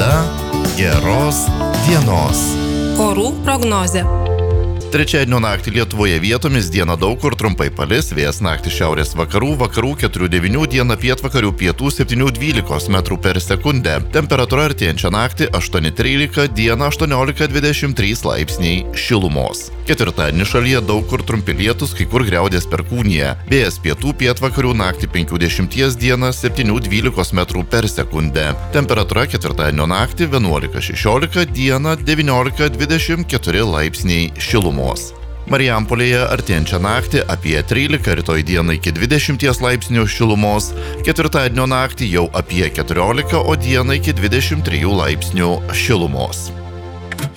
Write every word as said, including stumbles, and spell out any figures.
Valanda geros dienos. Orų prognozė. Trečiadienio naktį Lietuvoje vietomis dieną daug kur trumpai palis, vėjas naktį šiaurės vakarų, vakarų keturių devynių, dieną pietvakarių pietų septynių dvylikos metrų per sekundę. Temperatūra artėjančią naktį aštuoni trylika, dieną aštuoniolika dvidešimt trys laipsniai šilumos. Ketvirtadienį šalyje daug kur trumpi lietus, kai kur griaudės perkūnija. Vėjas pietų pietvakarių naktį penkių dešimties, dieną septynių dvylikos metrų per sekundę. Temperatūra ketvirtadienio naktį vienuolika šešiolika, dieną devyniolika dvidešimt keturi laipsniai šilumos. Marijampolėje artėjančią naktį apie trylika, rytoj dieną iki dvidešimties laipsnių šilumos, ketvirtadienio naktį jau apie keturiolika, o dieną iki dvidešimt trijų laipsnių šilumos.